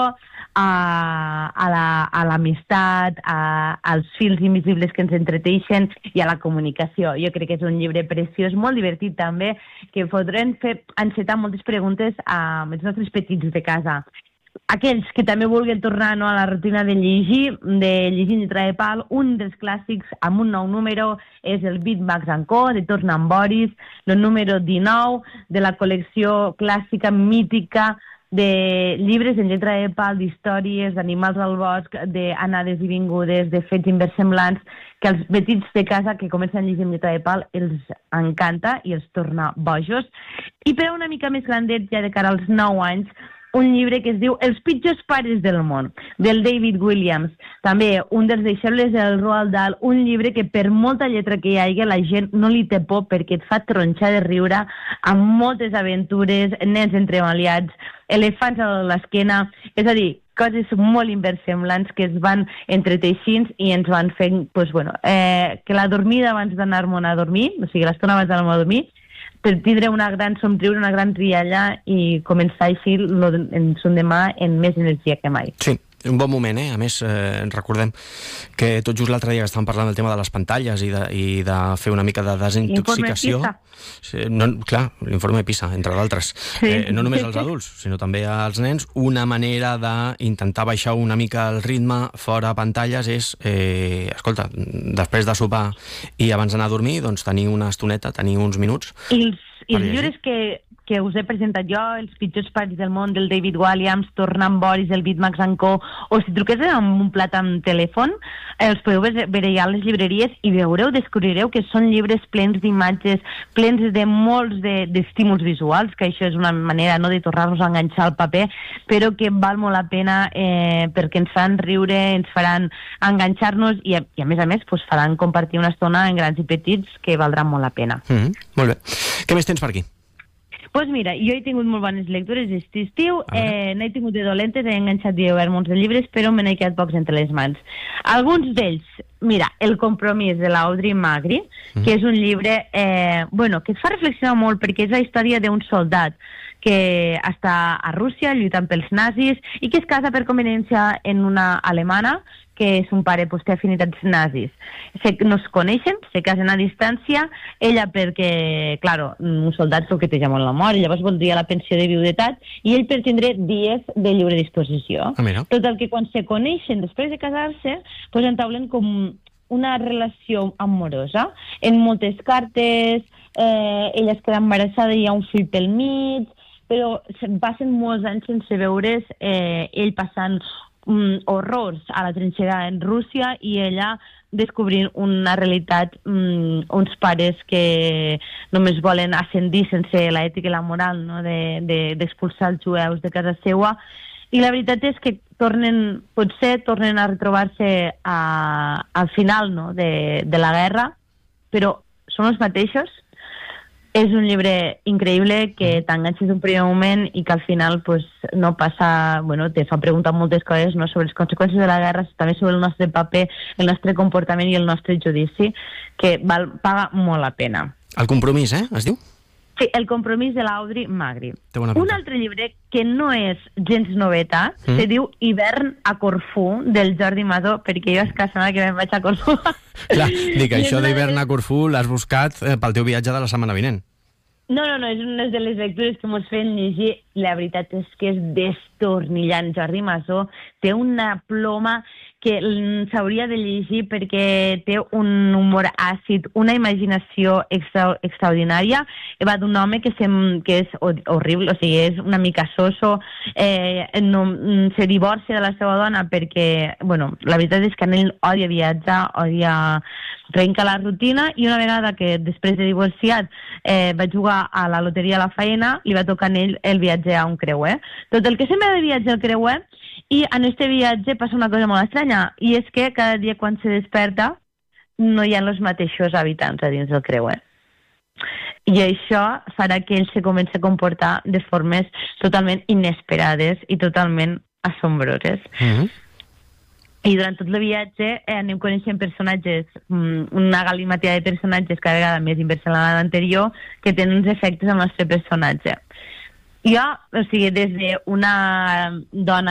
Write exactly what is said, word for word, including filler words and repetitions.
a, a la- a l'amistat, a, als fils invisibles que ens entreteixen i a la comunicació. Jo crec que és un llibre preciós, molt divertit també, que podrem fer encetar moltes preguntes als nostres petits de casa. Aquells que també vulguin tornar, no, a la rutina de llegir, de llegir en lletra de pal, un dels clàssics amb un nou número és el Beatmax and Co, de Tornant Boris, el número dinou de la col·lecció clàssica mítica de llibres en lletra de pal, d'històries, d'animals al bosc, d'anades i vingudes, de fets inversemblants, que els petits de casa que comencen a llegir en lletra de pal els encanta i els torna bojos. I per a una mica més grandet, ja de cara als nou anys, un llibre que es diu Els pitjors pares del món, del David Williams. També un dels deixebles del Roald Dahl, un llibre que per molta lletra que hi hagi la gent no li té por perquè et fa tronxar de riure, amb moltes aventures, nens entremaliats, elefants a l'esquena, és a dir, coses molt inversemblants que es van entreteixint i ens van fent, doncs, bueno, eh, que la dormida abans d'anar-me'n a dormir, o sigui, l'estona abans d'anar-me'n a dormir, per tindre una gran somriure, una gran rialla i començar així en son demà amb més energia que mai. Sí, un bon moment, eh? A més, eh, recordem que tot just l'altre dia que estàvem parlant del tema de les pantalles i de, i de fer una mica de desintoxicació. Sí, no, clar, l'informe PISA, entre d'altres. Sí. Eh, no només als adults, sinó també als nens. Una manera d'intentar baixar una mica el ritme fora pantalles és, eh, escolta, després de sopar i abans d'anar a dormir, doncs tenir una estoneta, tenir uns minuts. I els, i els llibres que, que us he presentat jo, Els pitjors pares del món, del David Williams, Tornant Boris, del Beatmax and Co, o si truqueu amb un plat amb telèfon, els podeu veure ja a les llibreries i veureu, descobrireu que són llibres plens d'imatges, plens de molts d'estímuls de, visuals, que això és una manera, no, de tornar-nos a enganxar al paper, però que val molt la pena eh, perquè ens fan riure, ens faran enganxar-nos i, a, i a més a més pues, faran compartir una estona en grans i petits que valdrà molt la pena. Mm-hmm. Molt bé. Què més tens per aquí? Doncs pues mira, jo he tingut molt bones lectures aquest estiu, eh, n'he tingut de dolentes, he enganxat i he obert molts de llibres, però me n'he quedat pocs entre les mans. Alguns d'ells, mira, El compromís de l'Audrey Magri, mm. que és un llibre eh, bueno, que et fa reflexionar molt perquè és la història d'un soldat que està a Rússia lluitant pels nazis i que es casa per conveniència en una alemana que son pare pues, té afinitats nazis. Se, no es coneixen, se casen a distància, ella perquè, claro, un soldat toqueteja molt la mort, i llavors voldria la pensió de viudetat, i ell per tindre dies de lliure disposició. Ah, tot el que quan se coneixen després de casar-se, pues, entaulen com una relació amorosa, en moltes cartes, eh, ella es queda embarassada i hi ha un fill pel mig, però passen molts anys sense veure's, eh, ell passant um, horrors a la trinxera en Rússia i ella descobrint una realitat, um, uns pares que només volen ascendir sense l'ètica i la moral, no? d'expulsar de, de, els jueus de casa seua. I la veritat és que tornen, potser tornen a retrobar-se al final, no? de, de la guerra, però són els mateixos. És un llibre increïble que t'enganxes un primer moment i que al final pues, no passa, bueno, te fa preguntar moltes coses, no, sobre les conseqüències de la guerra, també sobre el nostre paper, el nostre comportament i el nostre judici, que val, paga molt la pena. El compromís, eh? Es diu? Sí, El compromís de l'Audrey Magri. Un altre llibre que no és gens novetat, mm. se diu Hivern a Corfú, del Jordi Masó, perquè jo és que la setmana que me'n vaig a Corfú. Clar, dic, això d'Hivern a Corfú l'has buscat eh, pel teu viatge de la setmana vinent. No, no, no, és una de les lectures que mos feien llegir. La veritat és que és destornillant. Jordi Masó té una ploma que s'hauria de llegir perquè té un humor àcid, una imaginació extra, extraordinària. Va d'un home que, se, que és horrible, o sigui, és una mica soso, eh, no, se divorcia de la seva dona perquè, bueno, la veritat és que ell odia viatjar, odia trenca la rutina, i una vegada que després de divorciat eh, va jugar a la loteria a la faena, li va tocar a ell el viatge a un creuer. Tot el que sembla de viatge al creuer, i en este viatge passa una cosa molt estranya, i és que cada dia quan se desperta no hi ha els mateixos habitants a dins del creuer. I això farà que ell se comenci a comportar de formes totalment inesperades i totalment assombroses. Mm-hmm. I durant tot el viatge eh, anem coneixent personatges, una galimatia de personatges cada vegada més inversa l'anterior, que tenen uns efectes al nostre personatge. Jo, o sigui, des d'una dona